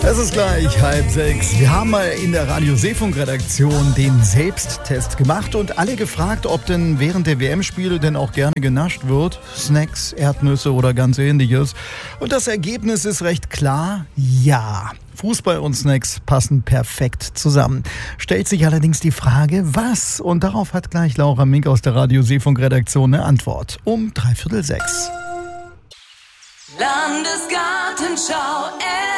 Es ist gleich 5:30. Wir haben mal in der Radio Seefunk-Redaktion den Selbsttest gemacht und alle gefragt, ob denn während der WM-Spiele denn auch gerne genascht wird. Snacks, Erdnüsse oder ganz ähnliches. Und das Ergebnis ist recht klar: ja. Fußball und Snacks passen perfekt zusammen. Stellt sich allerdings die Frage, was? Und darauf hat gleich Laura Mink aus der Radio Seefunk-Redaktion eine Antwort. Um 5:45. Landesgartenschau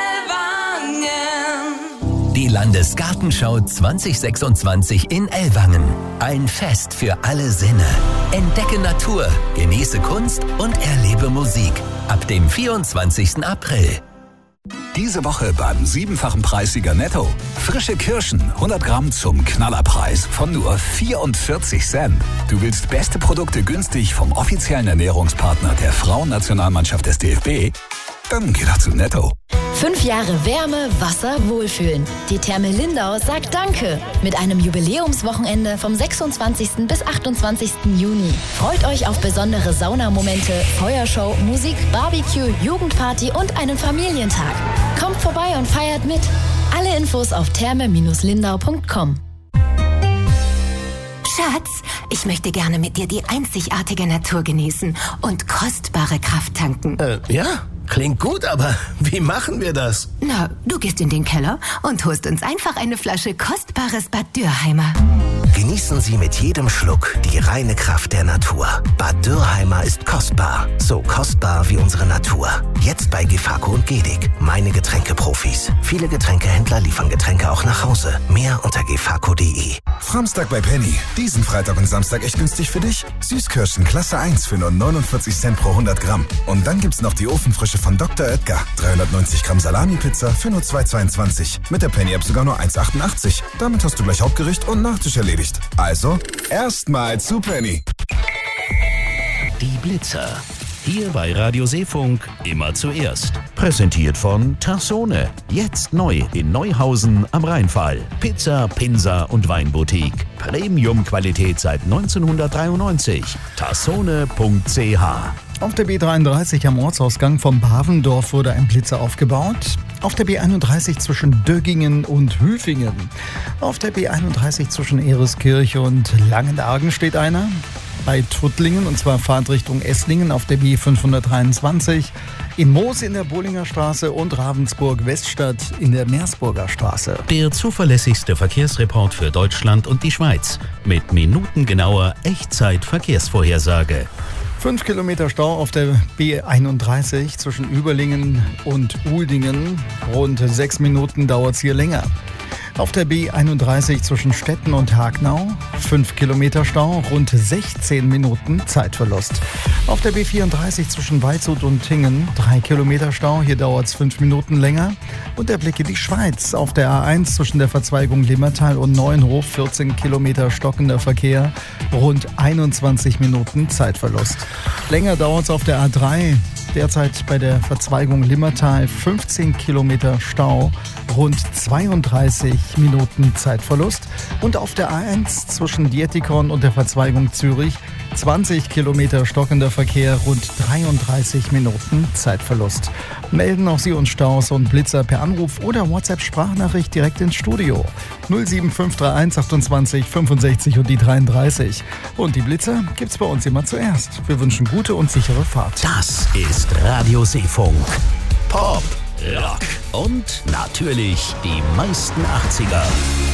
Ellwangen. Die Landesgartenschau 2026 in Ellwangen. Ein Fest für alle Sinne. Entdecke Natur, genieße Kunst und erlebe Musik. Ab dem 24. April. Diese Woche beim 7-fachen Preissieger Netto. Frische Kirschen, 100 Gramm zum Knallerpreis von nur 44 Cent. Du willst beste Produkte günstig vom offiziellen Ernährungspartner der Frauennationalmannschaft des DFB? Dann geh doch zu Netto. 5 Jahre Wärme, Wasser, Wohlfühlen. Die Therme Lindau sagt Danke. Mit einem Jubiläumswochenende vom 26. bis 28. Juni. Freut euch auf besondere Saunamomente, Feuershow, Musik, Barbecue, Jugendparty und einen Familientag. Kommt vorbei und feiert mit. Alle Infos auf therme-lindau.com. Schatz, ich möchte gerne mit dir die einzigartige Natur genießen und kostbare Kraft tanken. Ja, klingt gut, aber wie machen wir das? Na, du gehst in den Keller und holst uns einfach eine Flasche kostbares Bad Dürrheimer. Genießen Sie mit jedem Schluck die reine Kraft der Natur. Bad Dürrheimer ist kostbar. So kostbar wie unsere Natur. Jetzt bei Gefako und Gedig. Meine Getränkeprofis. Viele Getränkehändler liefern Getränke auch nach Hause. Mehr unter gefako.de. Samstag bei Penny. Diesen Freitag und Samstag echt günstig für dich. Süßkirschen Klasse 1 für nur 49 Cent pro 100 Gramm. Und dann gibt's noch die Ofenfrische von Dr. Oetker. 390 Gramm Salami-Pizza für nur 2,22. Mit der Penny-App sogar nur 1,88. Damit hast du gleich Hauptgericht und Nachtisch erledigt. Also, erstmal zu Penny. Die Blitzer. Hier bei Radio Seefunk immer zuerst. Präsentiert von Tassone. Jetzt neu in Neuhausen am Rheinfall. Pizza, Pinsa und Weinboutique. Premium-Qualität seit 1993. Tassone.ch. Auf der B33 am Ortsausgang vom Bavendorf wurde ein Blitzer aufgebaut. Auf der B31 zwischen Döggingen und Hüfingen. Auf der B31 zwischen Ehreskirche und Langenargen steht einer. Bei Tuttlingen, und zwar Fahrtrichtung Esslingen auf der B523. In Moos in der Bollinger Straße und Ravensburg-Weststadt in der Meersburger Straße. Der zuverlässigste Verkehrsreport für Deutschland und die Schweiz. Mit minutengenauer Echtzeit-Verkehrsvorhersage. 5 Kilometer Stau auf der B31 zwischen Überlingen und Uldingen. Rund 6 Minuten dauert es hier länger. Auf der B31 zwischen Stetten und Hagnau 5 Kilometer Stau, rund 16 Minuten Zeitverlust. Auf der B34 zwischen Waldshut und Tingen 3 Kilometer Stau, hier dauert es 5 Minuten länger. Und der Blick in die Schweiz. Auf der A1 zwischen der Verzweigung Limmertal und Neuenhof 14 Kilometer stockender Verkehr, rund 21 Minuten Zeitverlust. Länger dauert es auf der A3. Derzeit bei der Verzweigung Limmertal 15 Kilometer Stau, rund 32 Minuten Zeitverlust. Und auf der A1 zwischen Dietikon und der Verzweigung Zürich 20 Kilometer stockender Verkehr, rund 33 Minuten Zeitverlust. Melden auch Sie uns Staus und Blitzer per Anruf oder WhatsApp-Sprachnachricht direkt ins Studio. 07531 28 65 und die 33. Und die Blitzer gibt's bei uns immer zuerst. Wir wünschen gute und sichere Fahrt. Das ist Radio Seefunk. Pop, Rock und natürlich die meisten 80er.